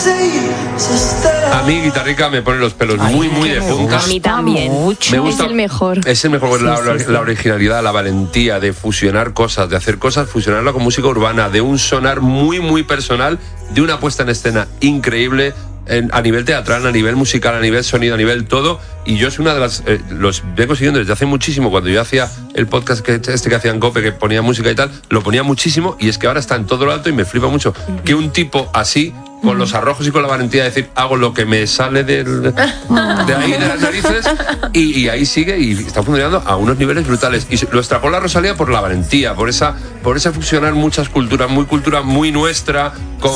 A mí Guitarrica me pone los pelos muy de punta. A mí también. Me gusta, es el mejor. Es el mejor, Sí. la originalidad, la valentía de fusionar cosas, de hacer cosas, fusionarla con música urbana, de un sonar muy personal, de una puesta en escena increíble. A nivel teatral, a nivel musical, a nivel sonido, a nivel todo. Y yo soy una de las... los vengo siguiendo desde hace muchísimo. Cuando yo hacía el podcast que hacía en COPE, que ponía música y tal, lo ponía muchísimo. Y es que ahora está en todo lo alto y me flipa mucho que un tipo así, con los arrojos y con la valentía de decir, hago lo que me sale de ahí, de las narices, y ahí sigue y está funcionando a unos niveles brutales. Y lo extrapola Rosalía por la valentía, por esa fusionar muchas cultura muy nuestra,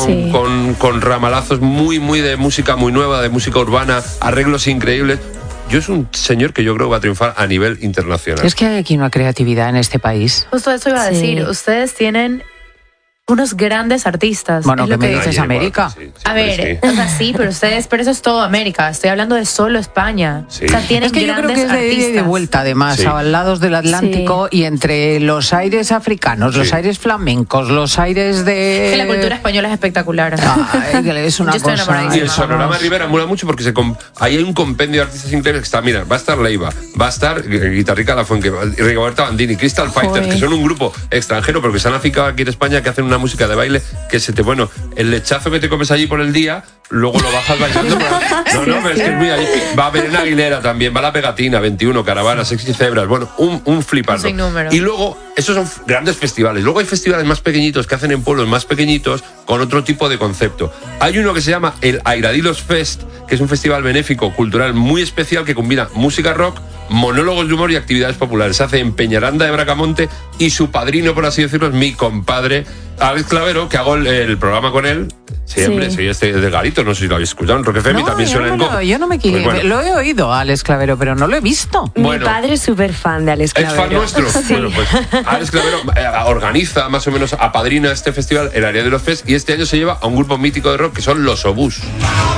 con ramalazos muy de música muy nueva, de música urbana, arreglos increíbles. Yo es un señor que yo creo que va a triunfar a nivel internacional. Es que hay aquí una creatividad en este país. Justo eso iba a decir. Ustedes tienen unos grandes artistas. Bueno, es ¿qué lo me que dices, América? A ver, o sea, sí, pero eso es todo América. Estoy hablando de solo España. Sí. O sea, tienen Es que yo creo que es de ida y de vuelta, además, Sí. a lados del Atlántico, y entre los aires africanos, los aires flamencos, los aires de... Que la cultura española es espectacular. Ay, que es una Yo estoy cosa... enamoradísima. Y el Sonorama Rivera mola mucho porque ahí hay un compendio de artistas increíbles que está, mira, va a estar Leiva, va a estar Guitarrica La Fuente, Rigoberta Bandini, Crystal Fighters, que son un grupo extranjero pero que se han aficado aquí en España, que hacen una música de baile que el lechazo que te comes allí por el día, luego lo bajas bailando. Pero es que es muy allí. Va a Belén Aguilera también, va La Pegatina, 21, Caravana, Sexy Cebras, bueno, un flipando. Y luego, esos son grandes festivales. Luego hay festivales más pequeñitos que hacen en pueblos más pequeñitos con otro tipo de concepto. Hay uno que se llama el Airadilos Fest, que es un festival benéfico, cultural muy especial que combina música rock, monólogos de humor y actividades populares. Se hace en Peñaranda de Bracamonte y su padrino, por así decirlo, es mi compadre Alex Clavero, que hago el programa con él. Siempre, sí, de Garito, no sé si lo habéis escuchado, en Rock FM también suena en COPE. Yo no me quiero, lo he oído a Alex Clavero, pero no lo he visto. Mi padre es súper fan de Alex Clavero. ¿Es fan nuestro? Sí. Bueno, pues Alex Clavero organiza, más o menos, apadrina este festival, el Airadilos Fest, y este año se lleva a un grupo mítico de rock que son Los Obús.